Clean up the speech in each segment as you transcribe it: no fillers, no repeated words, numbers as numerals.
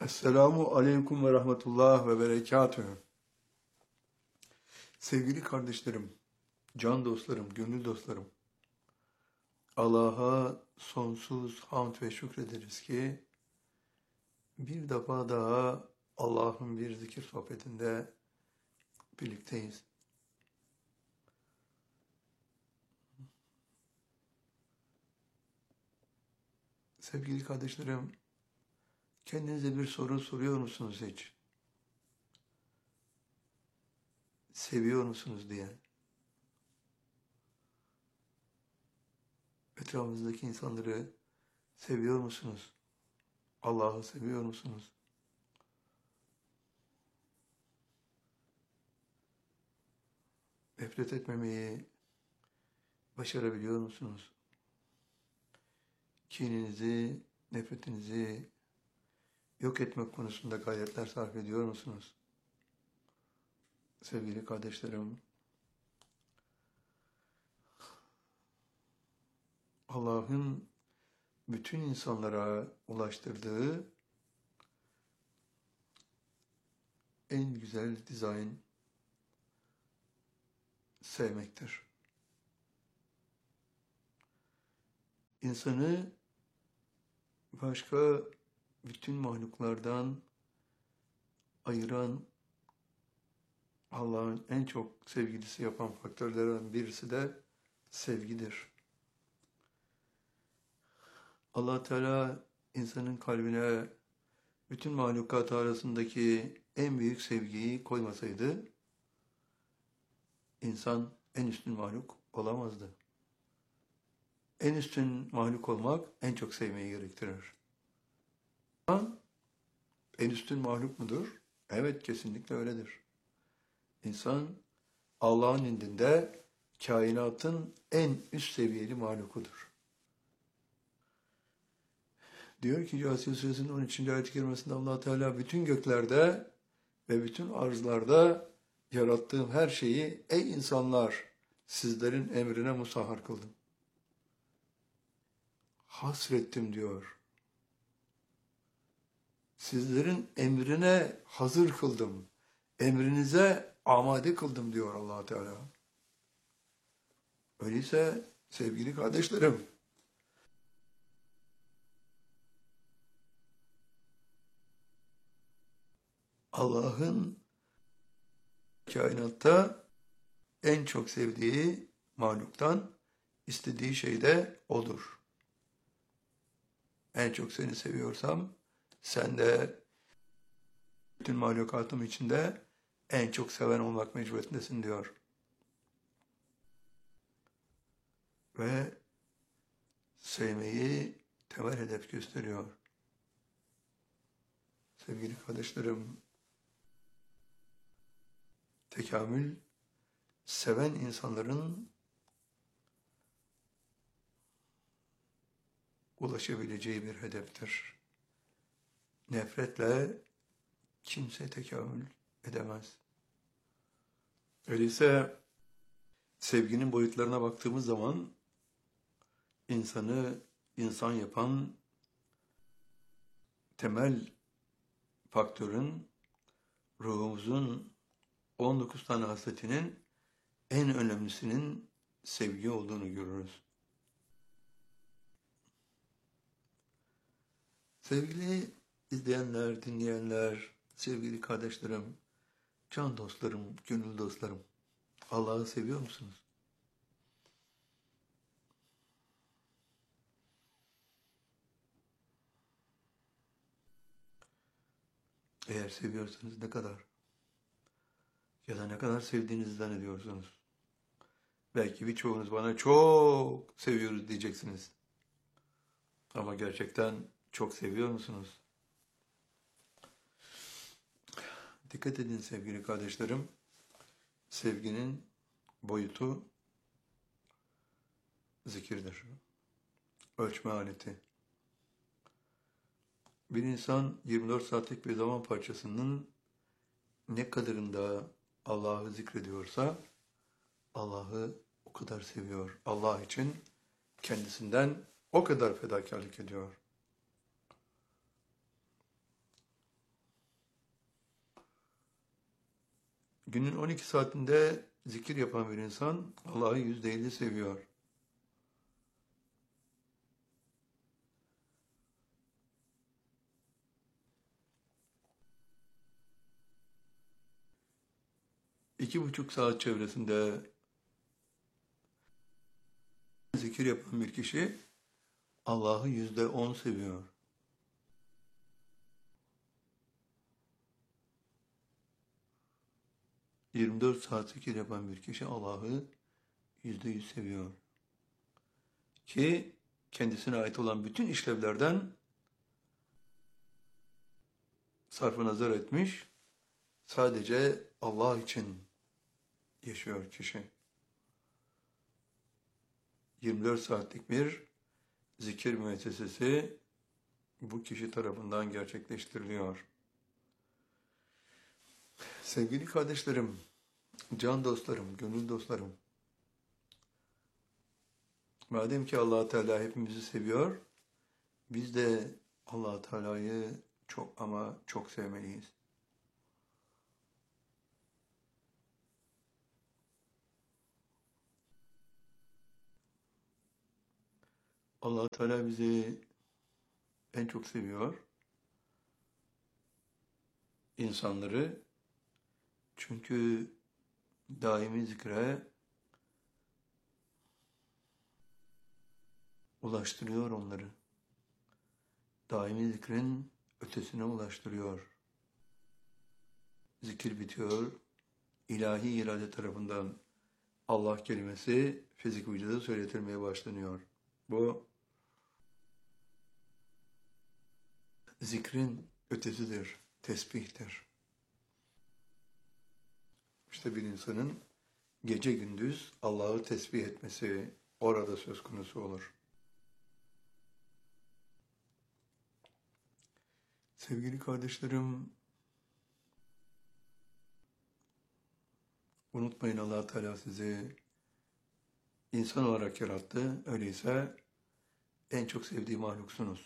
Esselamu aleyküm ve rahmetullah ve berekatühü. Sevgili kardeşlerim, can dostlarım, gönül dostlarım. Allah'a sonsuz hamd ve şükrederiz ki bir defa daha Allah'ın bir zikir sohbetinde birlikteyiz. Sevgili kardeşlerim, kendinize bir soru soruyor musunuz hiç? Seviyor musunuz diye. Etrafınızdaki insanları seviyor musunuz? Allah'ı seviyor musunuz? Nefret etmemeyi başarabiliyor musunuz? Kininizi, nefretinizi yok etmek konusunda gayretler sarf ediyor musunuz? Sevgili kardeşlerim, Allah'ın bütün insanlara ulaştırdığı en güzel dizayn sevmektir. İnsanı başka bütün mahluklardan ayıran, Allah'ın en çok sevgilisi yapan faktörlerden birisi de sevgidir. Allah Teala insanın kalbine bütün mahlukat arasındaki en büyük sevgiyi koymasaydı, insan en üstün mahluk olamazdı. En üstün mahluk olmak en çok sevmeyi gerektirir. İnsan en üstün mahluk mudur? Evet, kesinlikle öyledir. İnsan Allah'ın indinde kainatın en üst seviyeli mahlukudur. Diyor ki Câsiye Suresinin 13. ayet-i kerimesinde Allah Teala bütün göklerde ve bütün arzlarda yarattığım her şeyi ey insanlar sizlerin emrine musahhar kıldım. Hasrettim diyor. Sizlerin emrine hazır kıldım. Emrinize amade kıldım diyor Allah Teala. Öyleyse sevgili kardeşlerim, Allah'ın kainatta en çok sevdiği mahluktan istediği şey de odur. En çok seni seviyorsam sen de bütün mahlukatım içinde en çok seven olmak mecburiyetindesin diyor. Ve sevmeyi temel hedef gösteriyor. Sevgili kardeşlerim, tekamül seven insanların ulaşabileceği bir hedeftir. Nefretle kimse tekamül edemez. Öyleyse sevginin boyutlarına baktığımız zaman insanı insan yapan temel faktörün ruhumuzun 19 tane hasletinin en önemlisinin sevgi olduğunu görürüz. Sevgili izleyenler, dinleyenler, sevgili kardeşlerim, can dostlarım, gönül dostlarım, Allah'ı seviyor musunuz? Eğer seviyorsanız ne kadar? Ya da ne kadar sevdiğinizi zannediyorsunuz? Belki birçoğunuz bana çok seviyoruz diyeceksiniz. Ama gerçekten çok seviyor musunuz? Dikkat edin sevgili kardeşlerim. Sevginin boyutu zikirdir. Ölçme aleti. Bir insan 24 saatlik bir zaman parçasının ne kadarında Allah'ı zikrediyorsa Allah'ı o kadar seviyor. Allah için kendisinden o kadar fedakarlık ediyor. Günün 12 saatinde zikir yapan bir insan Allah'ı %50 seviyor. İki buçuk saat çevresinde zikir yapan bir kişi Allah'ı %10 seviyor. 24 saat zikir yapan bir kişi Allah'ı %100 seviyor. Ki kendisine ait olan bütün işlevlerden sarfı nazar etmiş, sadece Allah için yaşıyor kişi. 24 saatlik bir zikir müessesesi bu kişi tarafından gerçekleştiriliyor. Sevgili kardeşlerim, can dostlarım, gönül dostlarım, madem ki Allah Teala hepimizi seviyor, biz de Allah Teala'yı çok ama çok sevmeliyiz. Allah Teala bizi en çok seviyor. İnsanları, çünkü daimi zikre ulaştırıyor onları. Daimi zikrin ötesine ulaştırıyor. Zikir bitiyor, ilahi irade tarafından Allah kelimesi fizik vücuda söyletilmeye başlanıyor. Bu zikrin ötesidir, tesbihtir. İşte bir insanın gece gündüz Allah'ı tesbih etmesi orada söz konusu olur. Sevgili kardeşlerim, unutmayın Allah Teala sizi insan olarak yarattı. Öyleyse en çok sevdiği mahluksunuz.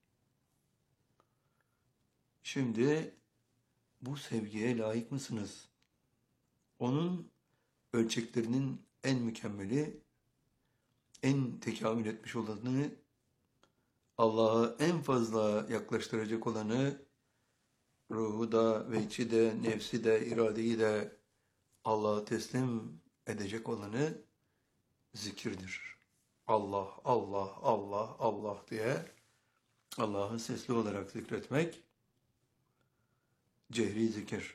Şimdi bu sevgiye layık mısınız? Onun ölçeklerinin en mükemmeli, en tekamül etmiş olanı, Allah'a en fazla yaklaştıracak olanı, ruhu da ve içi de, nefsi de, iradeyi de Allah'a teslim edecek olanı zikirdir. Allah, Allah, Allah, Allah diye Allah'ı sesli olarak zikretmek, cehri zikir.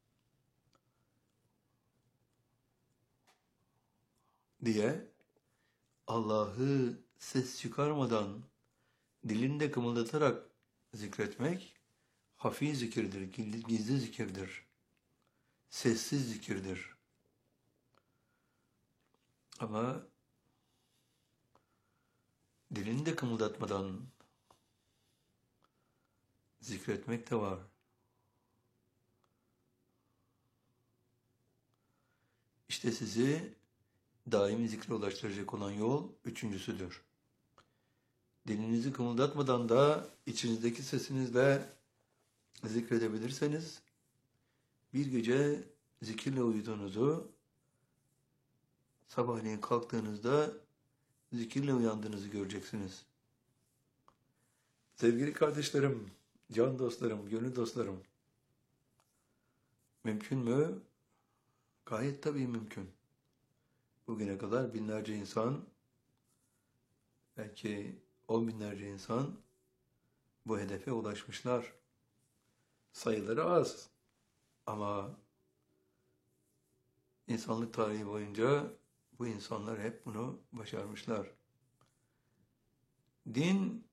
Diye Allah'ı ses çıkarmadan dilini de kımıldatarak zikretmek hafi zikirdir, gizli zikirdir, sessiz zikirdir. Ama dilini de kımıldatmadan zikretmek de var. İşte sizi daimi zikre ulaştıracak olan yol üçüncüsüdür. Dilinizi kımıldatmadan da içinizdeki sesinizle zikredebilirseniz, bir gece zikirle uyuduğunuzu, sabahleyin kalktığınızda zikirle uyandığınızı göreceksiniz. Sevgili kardeşlerim, can dostlarım, gönül dostlarım, mümkün mü? Gayet tabii mümkün. Bugüne kadar binlerce insan, belki 10 binlerce insan bu hedefe ulaşmışlar. Sayıları az ama insanlık tarihi boyunca bu insanlar hep bunu başarmışlar. Din,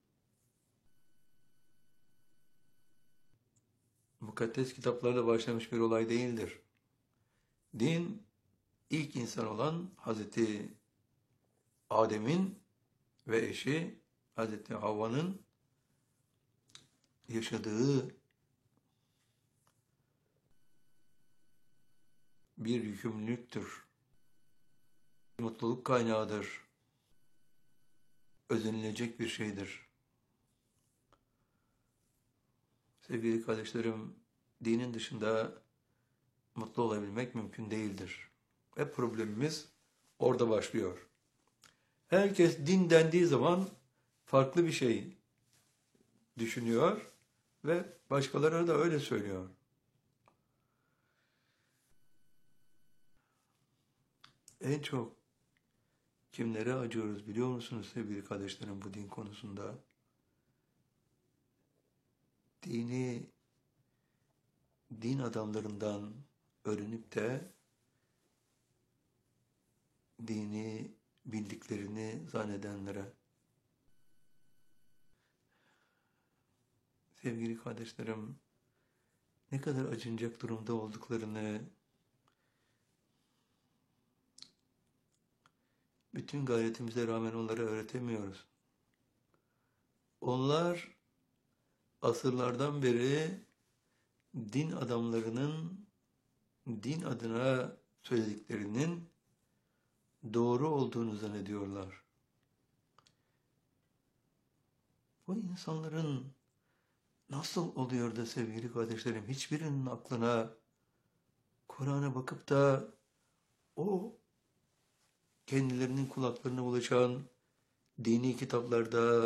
mukaddes kitaplarda başlamış bir olay değildir. Din, ilk insan olan Hazreti Adem'in ve eşi Hazreti Havva'nın yaşadığı bir yükümlülüktür. Mutluluk kaynağıdır. Özenilecek bir şeydir. Sevgili kardeşlerim, dinin dışında mutlu olabilmek mümkün değildir. Ve problemimiz orada başlıyor. Herkes din dendiği zaman farklı bir şey düşünüyor ve başkaları da öyle söylüyor. En çok kimlere acıyoruz biliyor musunuz sevgili kardeşlerim bu din konusunda? Din adamlarından öğrenip de dini bildiklerini zannedenlere. Sevgili kardeşlerim, ne kadar acınacak durumda olduklarını, bütün gayretimize rağmen onlara öğretemiyoruz. Onlar asırlardan beri din adamlarının din adına söylediklerinin doğru olduğunu zannediyorlar. Bu insanların nasıl oluyor da sevgili kardeşlerim hiçbirinin aklına Kur'an'a bakıp da o kendilerinin kulaklarına ulaşan dini kitaplarda